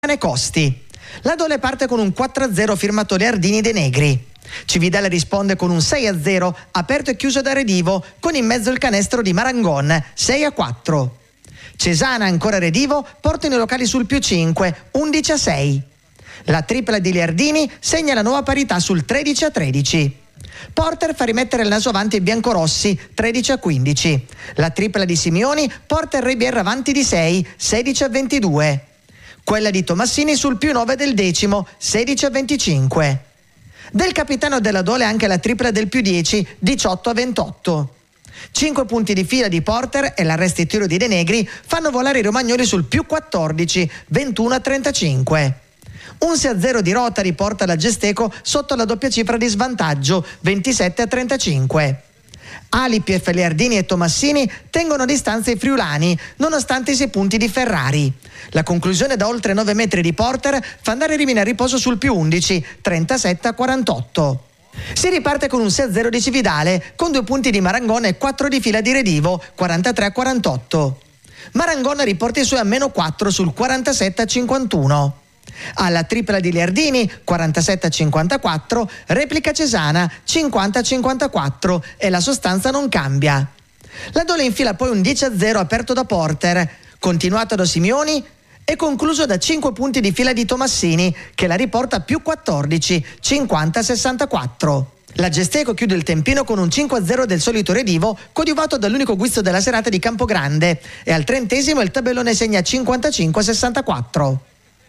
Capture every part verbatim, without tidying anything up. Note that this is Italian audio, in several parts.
costi. La Dole parte con un quattro a zero firmato Leardini De Negri. Cividale risponde con un sei a zero aperto e chiuso da Redivo, con in mezzo il canestro di Marangon, sei a quattro. Cesana, ancora Redivo, portano i locali sul più cinque, undici a sei. La tripla di Leardini segna la nuova parità sul tredici a tredici. Porter fa rimettere il naso avanti ai biancorossi, tredici a quindici. La tripla di Simioni porta il Ribier avanti di sei, sedici a ventidue. Quella di Tomassini sul più nove del decimo, sedici a venticinque. Del capitano della Dole anche la tripla del più dieci, diciotto a ventotto. cinque punti di fila di Porter e l'arresto e tiro di De Negri fanno volare i romagnoli sul più quattordici, ventuno a trentacinque. Un sei a zero di Rota riporta la Gesteco sotto la doppia cifra di svantaggio, ventisette a trentacinque. Alipief, Leardini e Tomassini tengono a distanza i friulani, nonostante i sei punti di Ferrari. La conclusione da oltre nove metri di Porter fa andare Rimini a riposo sul più undici, trentasette a quarantotto. Si riparte con un sei a zero di Cividale, con due punti di Marangon e quattro di fila di Redivo, quarantatré a quarantotto. Marangon riporta i suoi a meno quattro sul quarantasette a cinquantuno. Alla tripla di Leardini, quarantasette a cinquantaquattro, replica Cesana, cinquanta a cinquantaquattro, e la sostanza non cambia. La Dole infila poi un dieci a zero aperto da Porter, continuato da Simioni e concluso da cinque punti di fila di Tomassini, che la riporta a più quattordici, cinquanta a sessantaquattro. La Gesteco chiude il tempino con un cinque a zero del solito Redivo, coadiuvato dall'unico guizzo della serata di Campogrande, e al trentesimo il tabellone segna cinquantacinque a sessantaquattro.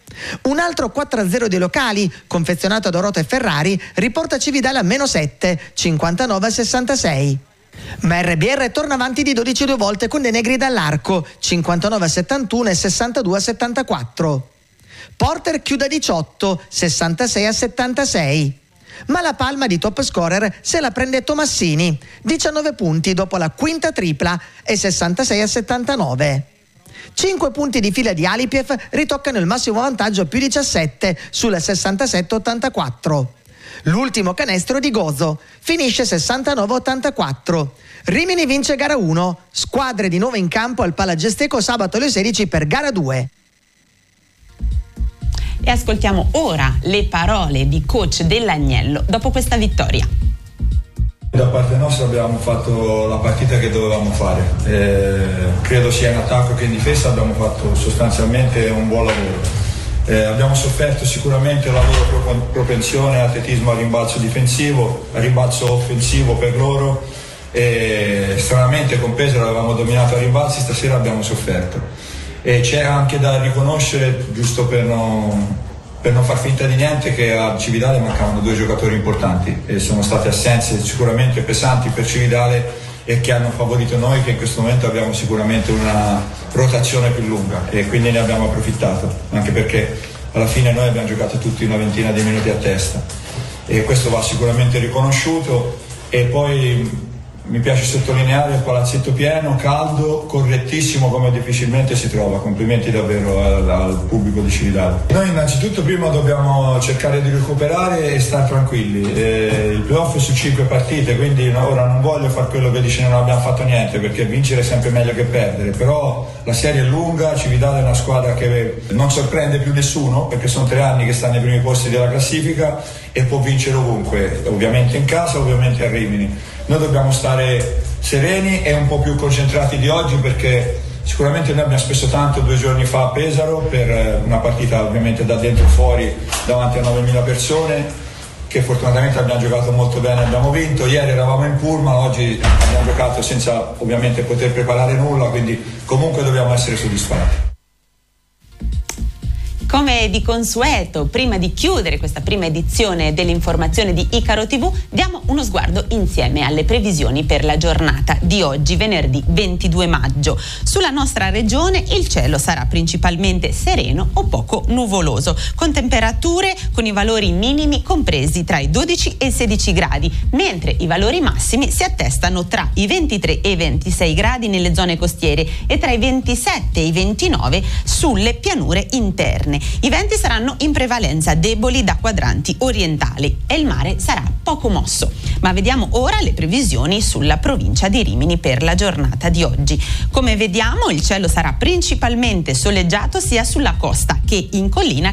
Un altro quattro a zero dei locali, confezionato da Rota e Ferrari, riporta Cividale a meno sette, cinquantanove a sessantasei. Ma R B R torna avanti di dodici due volte con De Negri dall'arco, cinquantanove a settantuno e sessantadue a settantaquattro. Porter chiude a diciotto, sessantasei a settantasei. Ma la palma di top scorer se la prende Tomassini, diciannove punti dopo la quinta tripla e sessantasei a settantanove. cinque punti di fila di Alipief ritoccano il massimo vantaggio a più diciassette sulla sessantasette a ottantaquattro. L'ultimo canestro di Gozo finisce sessantanove a ottantaquattro. Rimini vince gara uno, squadre di nuovo in campo al Palagesteco sabato alle sedici per gara due. E ascoltiamo ora le parole di coach dell'Agnello dopo questa vittoria. Da parte nostra abbiamo fatto la partita che dovevamo fare, eh, credo sia in attacco che in difesa abbiamo fatto sostanzialmente un buon lavoro. Eh, abbiamo sofferto sicuramente la loro propensione, atletismo al rimbalzo difensivo, al rimbalzo offensivo per loro, e stranamente con Pesaro avevamo dominato a rimbalzi, stasera abbiamo sofferto. E c'è anche da riconoscere, giusto per non... per non far finta di niente, che a Cividale mancavano due giocatori importanti e sono state assenze sicuramente pesanti per Cividale e che hanno favorito noi, che in questo momento abbiamo sicuramente una rotazione più lunga, e quindi ne abbiamo approfittato, anche perché alla fine noi abbiamo giocato tutti una ventina di minuti a testa e questo va sicuramente riconosciuto. E poi mi piace sottolineare il palazzetto pieno, caldo, correttissimo, come difficilmente si trova. Complimenti davvero al, al pubblico di Cividale. Noi innanzitutto prima dobbiamo cercare di recuperare e stare tranquilli. Eh, il playoff è su cinque partite, quindi ora non voglio fare quello che dice non abbiamo fatto niente, perché vincere è sempre meglio che perdere, però la serie è lunga. Cividale è una squadra che non sorprende più nessuno, perché sono tre anni che sta nei primi posti della classifica e può vincere ovunque, ovviamente in casa, ovviamente a Rimini. Noi dobbiamo stare sereni e un po' più concentrati di oggi, perché sicuramente noi abbiamo speso tanto due giorni fa a Pesaro per una partita ovviamente da dentro fuori davanti a novemila persone, che fortunatamente abbiamo giocato molto bene e abbiamo vinto. Ieri eravamo in pullman, oggi abbiamo giocato senza ovviamente poter preparare nulla, quindi comunque dobbiamo essere soddisfatti. Come di consueto, prima di chiudere questa prima edizione dell'informazione di Icaro tivù, diamo uno sguardo insieme alle previsioni per la giornata di oggi, venerdì ventidue maggio. Sulla nostra regione il cielo sarà principalmente sereno o poco nuvoloso, con temperature con i valori minimi compresi tra i dodici e i sedici gradi, mentre i valori massimi si attestano tra i ventitré e i ventisei gradi nelle zone costiere e tra i ventisette e i ventinove sulle pianure interne. I venti saranno in prevalenza deboli da quadranti orientali e il mare sarà poco mosso. Ma vediamo ora le previsioni sulla provincia di Rimini per la giornata di oggi. Come vediamo, il cielo sarà principalmente soleggiato sia sulla costa che in collina,